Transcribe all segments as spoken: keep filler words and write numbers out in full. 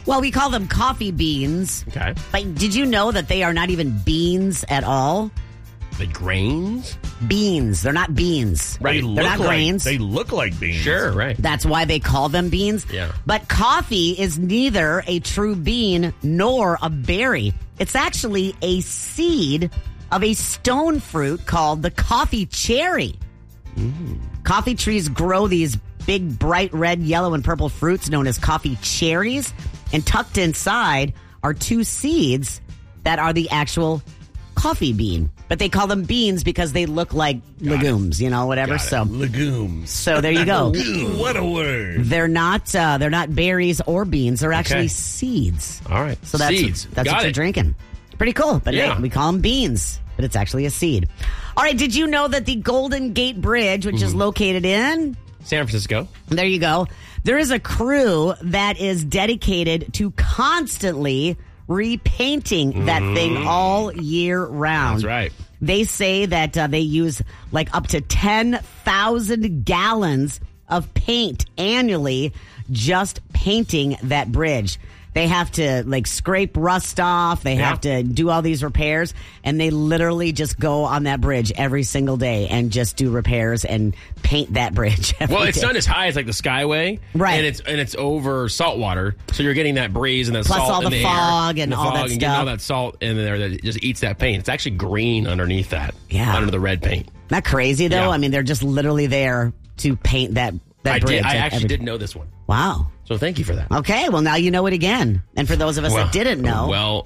Well, we call them coffee beans. Okay. But did you know that they are not even beans at all? The grains? Beans. They're not beans. Right. They're not like, grains. They look like beans. Sure, right. That's why they call them beans. Yeah. But coffee is neither a true bean nor a berry. It's actually a seed of a stone fruit called the coffee cherry. Mm. Coffee trees grow these big, bright red, yellow, and purple fruits known as coffee cherries. And tucked inside are two seeds that are the actual coffee bean. But they call them beans because they look like Got legumes, it. you know, whatever. Got so it. Legumes. So there you go. What a word. They're not uh, they're not berries or beans. They're actually Okay. seeds. All right. So that's Seeds. that's Got what you're it. drinking. Pretty cool. But Yeah. hey, we call them beans, but it's actually a seed. All right, did you know that the Golden Gate Bridge, which mm. is located in San Francisco. There you go. There is a crew that is dedicated to constantly repainting mm. that thing all year round. That's right. They say that uh, they use like up to ten thousand gallons of paint annually just painting that bridge. They have to like scrape rust off. They Yeah. have to do all these repairs, and they literally just go on that bridge every single day and just do repairs and paint that bridge. Every Well, it's day. not as high as like the Skyway, Right. And it's and it's over salt water, so you're getting that breeze and that Plus salt all in the the fog air, and the all fog that and stuff. getting all that salt in there that just eats that paint. It's actually green underneath that, Yeah. under the red paint. Not crazy though. Yeah. I mean, they're just literally there to paint that that I bridge. did. I like, actually every- didn't know this one, Wow. so thank you for that. Okay, well now you know it again. And for those of us Well, that didn't know, well,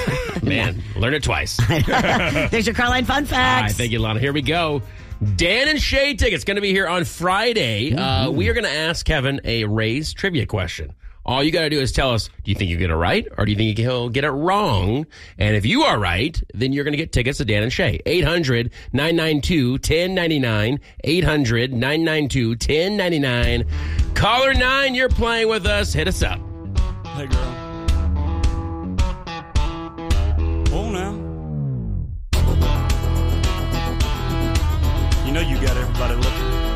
man, learn it twice. there's your Carline Fun All right, Facts. thank you, Lana. Here we go. Dan and Shay tickets going to be here on Friday. Uh, we are going to ask Kevin a Rays trivia question. All you got to do is tell us, do you think you get it right or do you think he'll get it wrong? And if you are right, then you're going to get tickets to Dan and Shay. eight hundred nine nine two one zero nine nine. eight hundred nine nine two one zero nine nine. Caller nine, you're playing with us. Hit us up. Hey, girl.